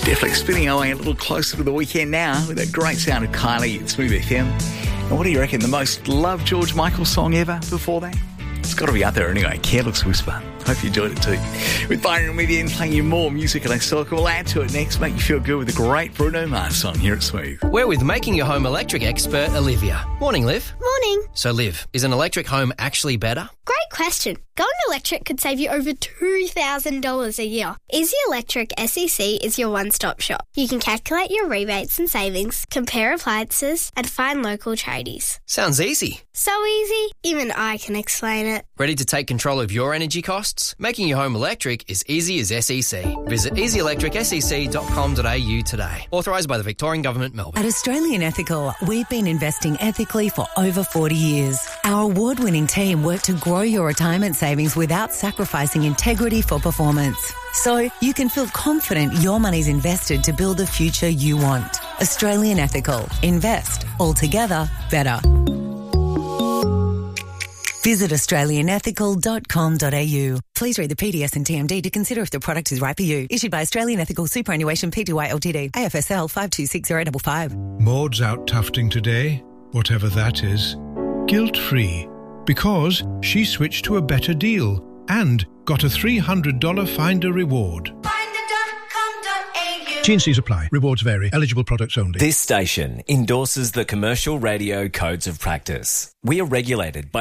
Definitely spinning our way a little closer to the weekend now with that great sound of Kylie at Smooth FM. And what do you reckon, the most loved George Michael song ever before that? It's got to be out there anyway, Careless Whisper. Hope you enjoyed it too. With Byron and Median playing you more music and I still we'll add to it next, make you feel good with a great Bruno Mars song here at Smooth. We're with Making Your Home Electric expert Olivia. Morning, Liv. Morning. So, Liv, is an electric home actually better? Great question. Going electric could save you over $2,000 a year. Easy Electric SEC is your one-stop shop. You can calculate your rebates and savings, compare appliances, and find local tradies. Sounds easy. So easy, even I can explain it. Ready to take control of your energy costs? Making your home electric is easy as SEC. Visit easyelectricsec.com.au today. Authorised by the Victorian Government, Melbourne. At Australian Ethical, we've been investing ethically for over 40 years. Our award-winning team work to grow your retirement savings without sacrificing integrity for performance. So you can feel confident your money's invested to build the future you want. Australian Ethical. Invest. Altogether better. Visit australianethical.com.au. Please read the PDS and TMD to consider if the product is right for you. Issued by Australian Ethical Superannuation Pty Ltd. AFSL 526085. Maud's out tufting today, whatever that is, guilt-free, because she switched to a better deal and got a $300 Finder reward. T&Cs apply. Rewards vary. Eligible products only. This station endorses the Commercial Radio Codes of Practice. We are regulated by